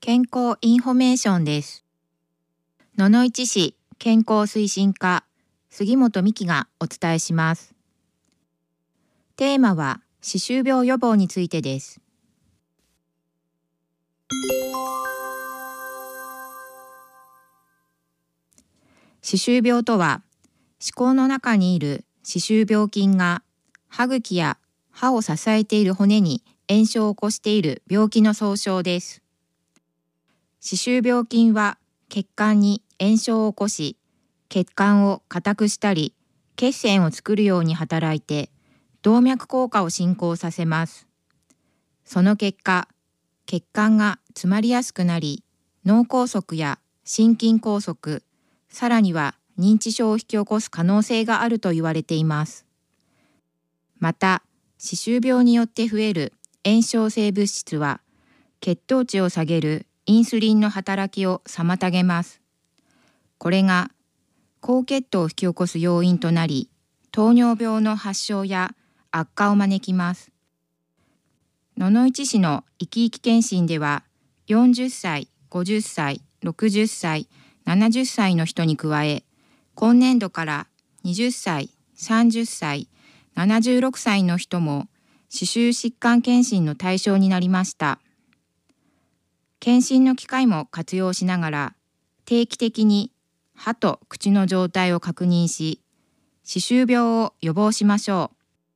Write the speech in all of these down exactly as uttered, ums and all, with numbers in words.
健康インフォメーションです。野々市市健康推進課杉本美希がお伝えします。テーマは歯周病予防についてです。歯周病とは、歯垢の中にいる歯周病菌が歯茎や歯を支えている骨に炎症を起こしている病気の総称です。歯周病菌は血管に炎症を起こし、血管を硬くしたり、血栓を作るように働いて、動脈硬化を進行させます。その結果、血管が詰まりやすくなり、脳梗塞や心筋梗塞、さらには認知症を引き起こす可能性があると言われています。また、歯周病によって増える炎症性物質は、血糖値を下げるインスリンの働きを妨げます。これが高血糖を引き起こす要因となり、糖尿病の発症や悪化を招きます。野々市市のいきいき検診では、よんじゅっさい、ごじゅっさい、ろくじゅっさい、ななじゅっさいの人に加え、今年度からにじゅっさい、さんじゅっさい、ななじゅうろくさいの人も歯周疾患検診の対象になりました。検診の機会も活用しながら、定期的に歯と口の状態を確認し、歯周病を予防しましょう。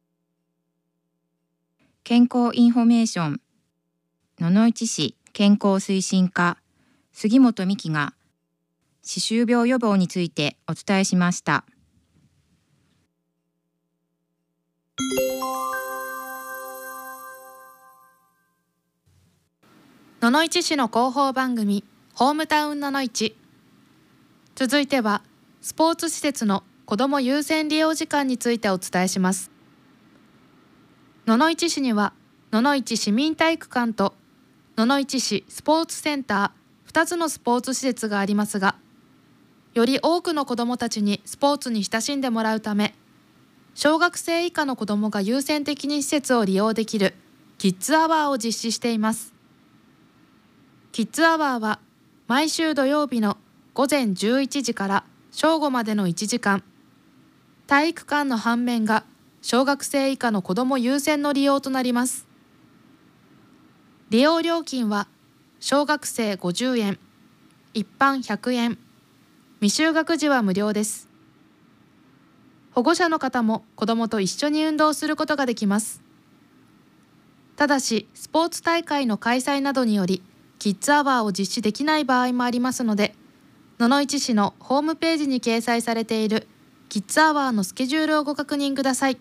健康インフォメーション、野々市市健康推進課、杉本美希が、歯周病予防についてお伝えしました。 野々市市の広報番組ホームタウン野々市。続いてはスポーツ施設の子ども優先利用時間についてお伝えします。野々市市には野々市市民体育館と野々市市スポーツセンターふたつのスポーツ施設がありますが、より多くの子どもたちにスポーツに親しんでもらうため、小学生以下の子どもが優先的に施設を利用できるキッズアワーを実施しています。キッズアワーは毎週土曜日のごぜんじゅういちじから正午までのいちじかん、体育館の半面が小学生以下の子ども優先の利用となります。利用料金は小学生ごじゅうえん、一般ひゃくえん、未就学児は無料です。保護者の方も子どもと一緒に運動することができます。ただし、スポーツ大会の開催などにより、キッズアワーを実施できない場合もありますので、野々市市のホームページに掲載されているキッズアワーのスケジュールをご確認ください。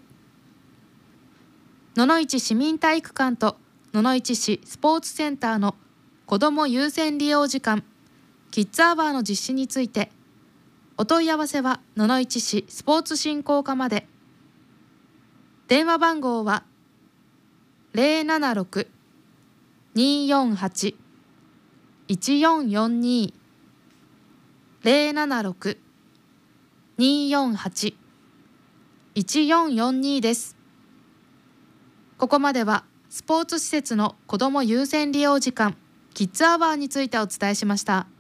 野々市市民体育館と野々市市スポーツセンターの子ども優先利用時間、キッズアワーの実施について、お問い合わせは野々市市スポーツ振興課まで。電話番号は ゼロななろく にーよんはち いちよんよんに ゼロななろく にーよんはち いちよんよんに です。ここまではスポーツ施設の子ども優先利用時間キッズアワーについてお伝えしました。